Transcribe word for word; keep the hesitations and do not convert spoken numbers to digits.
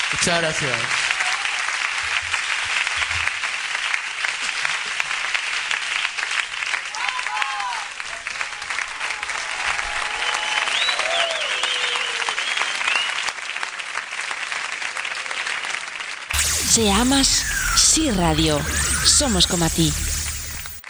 Muchas gracias. Si amas, sí radio. Somos como a ti.